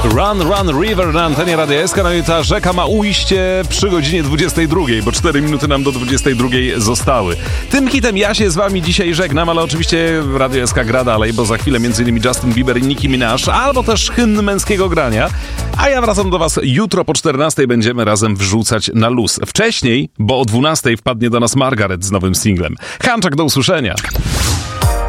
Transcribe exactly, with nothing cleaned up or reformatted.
Run, Run, River na antenie Radia S K. No i ta rzeka ma ujście przy godzinie dwudziestej drugiej, bo cztery minuty nam do dwudziestej drugiej zostały. Tym hitem ja się z wami dzisiaj żegnam, ale oczywiście Radio S K gra dalej, bo za chwilę m.in. Justin Bieber i Nicki Minaj, albo też hymn męskiego grania. A ja wracam do was jutro po czternastej, będziemy razem wrzucać na luz. Wcześniej, bo o dwunastej wpadnie do nas Margaret z nowym singlem. Hanczak, do usłyszenia.